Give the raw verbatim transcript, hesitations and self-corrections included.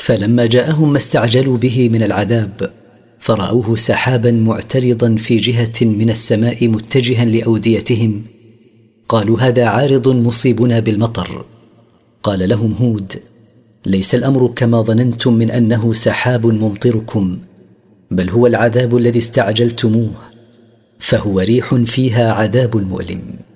فلما جاءهم ما استعجلوا به من العذاب فرأوه سحابا معترضا في جهة من السماء متجها لأوديتهم قالوا هذا عارض مصيبنا بالمطر. قال لهم هود ليس الأمر كما ظننتم من أنه سحاب ممطركم، بل هو العذاب الذي استعجلتموه، فهو ريح فيها عذاب مؤلم.